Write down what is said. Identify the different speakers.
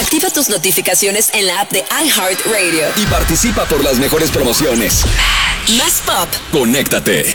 Speaker 1: Activa tus notificaciones en la app de iHeartRadio.
Speaker 2: Y participa por las mejores promociones.
Speaker 1: Más pop.
Speaker 2: Conéctate